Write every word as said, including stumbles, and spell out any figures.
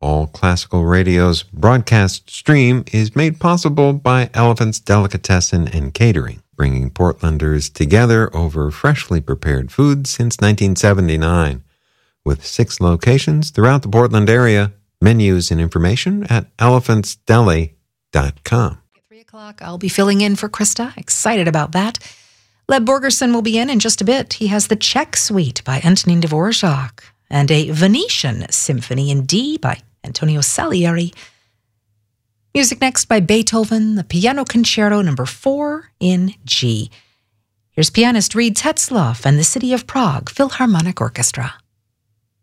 All Classical Radio's broadcast stream is made possible by Elephant's Delicatessen and Catering, bringing Portlanders together over freshly prepared food since nineteen seventy-nine. With six locations throughout the Portland area, menus and information at elephants deli dot com. At three o'clock, I'll be filling in for Krista. Excited about that. Leb Borgerson will be in in just a bit. He has the Czech Suite by Antonin Dvorak and a Venetian Symphony in D by Antonio Salieri. Music next by Beethoven, the Piano Concerto number four in G. Here's pianist Reed Tetzlaff and the City of Prague Philharmonic Orchestra.